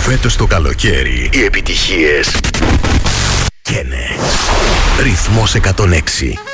Φέτος το καλοκαίρι οι επιτυχίες καίνε. Ρυθμός 106.